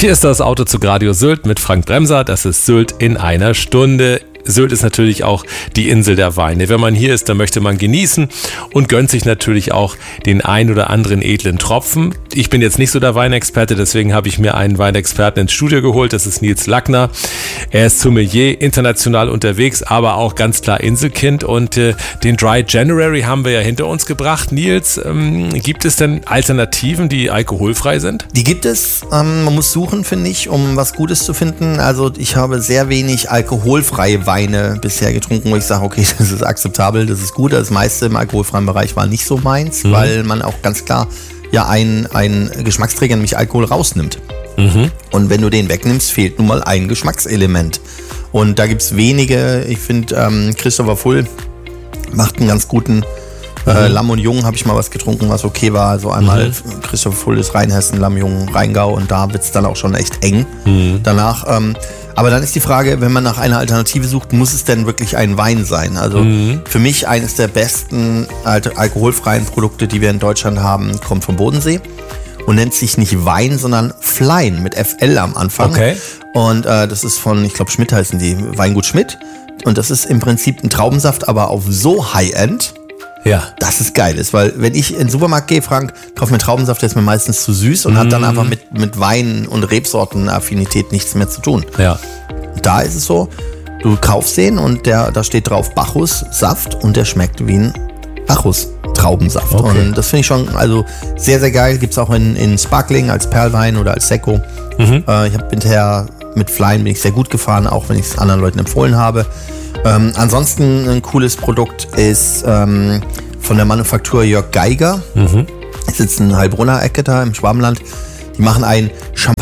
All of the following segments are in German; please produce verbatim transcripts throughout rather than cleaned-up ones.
Hier ist das Autozug Radio Sylt mit Frank Bremser. Das ist Sylt in einer Stunde. Sylt ist natürlich auch die Insel der Weine. Wenn man hier ist, dann möchte man genießen und gönnt sich natürlich auch den ein oder anderen edlen Tropfen. Ich bin jetzt nicht so der Weinexperte, deswegen habe ich mir einen Weinexperten ins Studio geholt. Das ist Nils Lackner. Er ist Sommelier, international unterwegs, aber auch ganz klar Inselkind. Und äh, den Dry January haben wir ja hinter uns gebracht. Nils, ähm, gibt es denn Alternativen, die alkoholfrei sind? Die gibt es. Ähm, man muss suchen, finde ich, um was Gutes zu finden. Also ich habe sehr wenig alkoholfreie Weine Weine bisher getrunken, wo ich sage, okay, das ist akzeptabel, das ist gut. Das meiste im alkoholfreien Bereich war nicht so meins, mhm. weil man auch ganz klar ja einen, einen Geschmacksträger, nämlich Alkohol, rausnimmt. Mhm. Und wenn du den wegnimmst, fehlt nun mal ein Geschmackselement. Und da gibt es wenige. Ich finde, ähm, Christopher Full macht einen ganz guten mhm. äh, Lamm und Jung, habe ich mal was getrunken, was okay war. Also einmal mhm. Christopher Full ist Rheinhessen, Lamm Jung, Rheingau, und da wird es dann auch schon echt eng mhm. danach. Ähm, Aber dann ist die Frage, wenn man nach einer Alternative sucht, muss es denn wirklich ein Wein sein? Also mhm. für mich eines der besten al- alkoholfreien Produkte, die wir in Deutschland haben, kommt vom Bodensee und nennt sich nicht Wein, sondern Flein mit F L am Anfang. Okay. Und äh, das ist von, ich glaube Schmidt heißen die, Weingut Schmidt. Und das ist im Prinzip ein Traubensaft, aber auf so High-End, ja, dass es geil ist. Weil wenn ich in den Supermarkt gehe, Frank, kaufe mir Traubensaft, der ist mir meistens zu süß und mm. hat dann einfach mit, mit Wein und Rebsortenaffinität nichts mehr zu tun. Ja. Da ist es so, du kaufst den und der, da steht drauf Bacchus-Saft und der schmeckt wie ein Bacchus-Traubensaft. Okay. Und das finde ich schon also sehr, sehr geil. Gibt es auch in, in Sparkling als Perlwein oder als Sekko. Mhm. Äh, ich habe hinterher mit Flein bin ich sehr gut gefahren, auch wenn ich es anderen Leuten empfohlen habe. Ähm, ansonsten ein cooles Produkt ist ähm, von der Manufaktur Jörg Geiger. Mhm. Es sitzt in Heilbronner Ecke da im Schwabenland. Die machen ein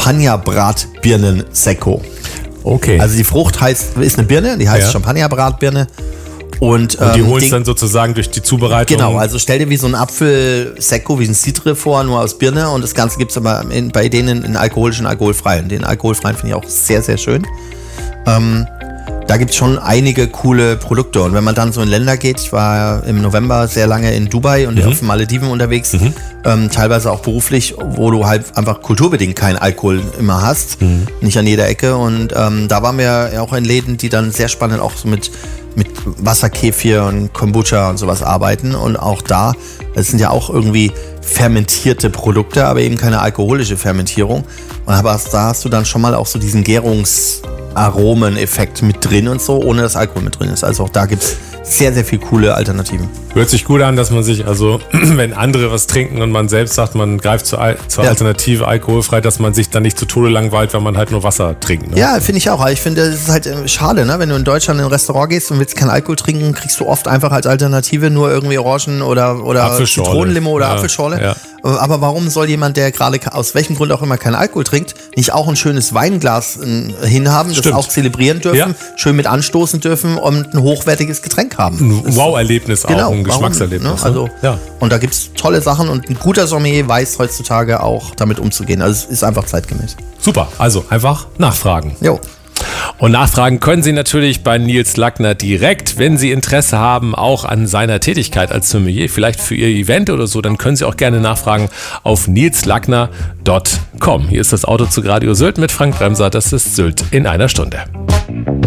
Champagner-Bratbirnen-Sekko. Okay. Also die Frucht heißt, ist eine Birne, die heißt ja. Champagner-Bratbirne. Und, und die ähm, holen es dann sozusagen durch die Zubereitung. Genau, also stell dir wie so ein Apfel-Sekko, wie ein Cidre vor, nur aus Birne. Und das Ganze gibt es aber in, bei denen in alkoholischen, alkoholfreien. Den alkoholfreien finde ich auch sehr, sehr schön. Ähm, Da gibt es schon einige coole Produkte. Und wenn man dann so in Länder geht, ich war im November sehr lange in Dubai und mhm. auf den Malediven unterwegs, mhm. ähm, teilweise auch beruflich, wo du halt einfach kulturbedingt keinen Alkohol immer hast, mhm. nicht an jeder Ecke. Und ähm, da waren wir ja auch in Läden, die dann sehr spannend auch so mit, mit Wasserkefir und Kombucha und sowas arbeiten. Und auch da, das sind ja auch irgendwie fermentierte Produkte, aber eben keine alkoholische Fermentierung. Und aber da hast du dann schon mal auch so diesen Gärungs- Aromeneffekt mit drin und so, ohne dass Alkohol mit drin ist. Also auch da gibt es sehr, sehr viele coole Alternativen. Hört sich gut an, dass man sich, also wenn andere was trinken und man selbst sagt, man greift zur, Al- zur ja. Alternative alkoholfrei, dass man sich dann nicht zu Tode langweilt, weil man halt nur Wasser trinkt. Ne? Ja, finde ich auch. Ich finde, es ist halt schade, ne? Wenn du in Deutschland in ein Restaurant gehst und willst keinen Alkohol trinken, kriegst du oft einfach als Alternative nur irgendwie Orangen oder, oder Zitronenlimo oder ja. Apfelschorle. Ja. Aber warum soll jemand, der gerade aus welchem Grund auch immer keinen Alkohol trinkt, nicht auch ein schönes Weinglas äh, hinhaben, das auch zelebrieren dürfen, ja. schön mit anstoßen dürfen und ein hochwertiges Getränk haben? Ein Wow-Erlebnis auch, genau, ein Geschmackserlebnis. Ne? Also, ja. Und da gibt es tolle Sachen und ein guter Sommelier weiß heutzutage auch damit umzugehen. Also es ist einfach zeitgemäß. Super, also einfach nachfragen. Jo. Und nachfragen können Sie natürlich bei Nils Lackner direkt, wenn Sie Interesse haben, auch an seiner Tätigkeit als Sommelier, vielleicht für Ihr Event oder so, dann können Sie auch gerne nachfragen auf nils lackner punkt com. Hier ist das Autozug Radio Sylt mit Frank Bremser, das ist Sylt in einer Stunde.